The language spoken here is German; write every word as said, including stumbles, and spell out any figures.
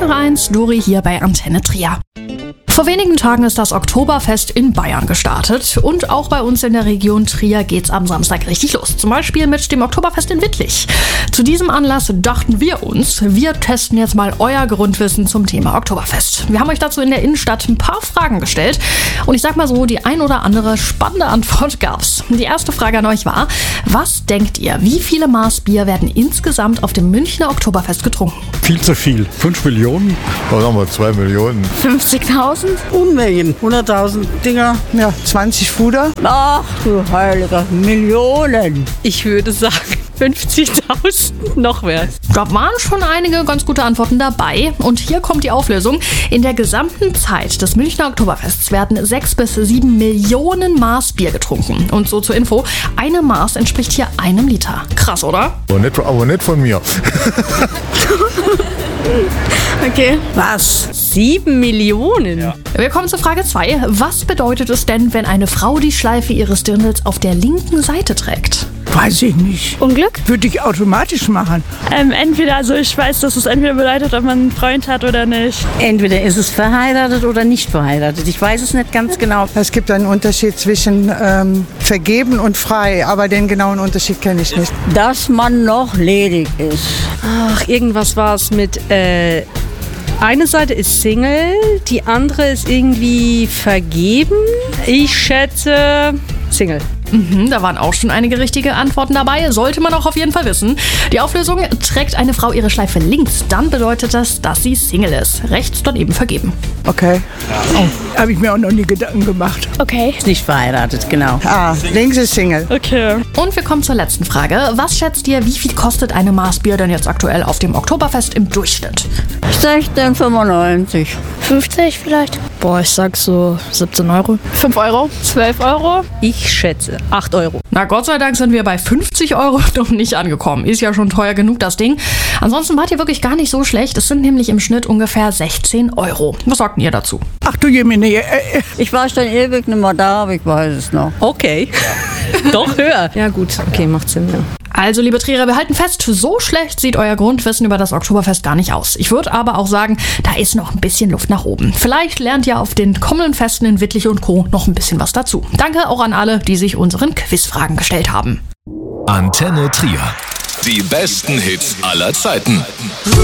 nach eins, Dori hier bei Antenne Trier. Vor wenigen Tagen ist das Oktoberfest in Bayern gestartet und auch bei uns in der Region Trier geht's am Samstag richtig los. Zum Beispiel mit dem Oktoberfest in Wittlich. Zu diesem Anlass dachten wir uns, wir testen jetzt mal euer Grundwissen zum Thema Oktoberfest. Wir haben euch dazu in der Innenstadt ein paar Fragen gestellt und ich sag mal so, die ein oder andere spannende Antwort gab's. Die erste Frage an euch war, was denkt ihr, wie viele Maß Bier werden insgesamt auf dem Münchner Oktoberfest getrunken? Viel zu viel. Fünf Millionen? Was haben wir? Zwei Millionen. fünfzigtausend? Unmengen. hunderttausend Dinger. Ja, zwanzig Fuder. Ach du Heiliger, Millionen. Ich würde sagen fünfzigtausend, noch mehr. Da waren schon einige ganz gute Antworten dabei. Und hier kommt die Auflösung. In der gesamten Zeit des Münchner Oktoberfests werden sechs bis sieben Millionen Maß Bier getrunken. Und so zur Info, eine Maß entspricht hier einem Liter. Krass, oder? Aber nicht, aber nicht von mir. Okay. Was? Sieben Millionen? Ja. Wir kommen zur Frage zwei. Was bedeutet es denn, wenn eine Frau die Schleife ihres Dirndls auf der linken Seite trägt? Weiß ich nicht. Unglück? Würde ich automatisch machen. Ähm, entweder, also ich weiß, dass es entweder bedeutet, ob man einen Freund hat oder nicht. Entweder ist es verheiratet oder nicht verheiratet. Ich weiß es nicht ganz genau. Es gibt einen Unterschied zwischen ähm, vergeben und frei, aber den genauen Unterschied kenne ich nicht. Dass man noch ledig ist. Ach, irgendwas war es mit, äh, eine Seite ist Single, die andere ist irgendwie vergeben. Ich schätze Single. Mhm, da waren auch schon einige richtige Antworten dabei. Sollte man auch auf jeden Fall wissen. Die Auflösung: Trägt eine Frau ihre Schleife links, dann bedeutet das, dass sie Single ist. Rechts dann eben vergeben. Okay. Oh, habe ich mir auch noch nie Gedanken gemacht. Okay. Ist nicht verheiratet, genau. Ah, links ist Single. Okay. Und wir kommen zur letzten Frage. Was schätzt ihr, wie viel kostet eine Maß Bier denn jetzt aktuell auf dem Oktoberfest im Durchschnitt? sechzehn fünfundneunzig. fünfzig vielleicht? Boah, ich sag so siebzehn Euro. fünf Euro? zwölf Euro? Ich schätze acht Euro. Na, Gott sei Dank sind wir bei fünfzig Euro noch nicht angekommen. Ist ja schon teuer genug, das Ding. Ansonsten wart ihr wirklich gar nicht so schlecht. Es sind nämlich im Schnitt ungefähr sechzehn Euro. Was sagt ihr dazu? Ach du Jemine. Äh, äh. Ich war schon ewig nicht mehr da, aber ich weiß es noch. Okay. Doch höher. Ja gut, okay, macht Sinn, ja. Also, liebe Trierer, wir halten fest, so schlecht sieht euer Grundwissen über das Oktoberfest gar nicht aus. Ich würde aber auch sagen, da ist noch ein bisschen Luft nach oben. Vielleicht lernt ihr auf den kommenden Festen in Wittlich und Co. noch ein bisschen was dazu. Danke auch an alle, die sich unseren Quizfragen gestellt haben. Antenne Trier. Die besten Hits aller Zeiten.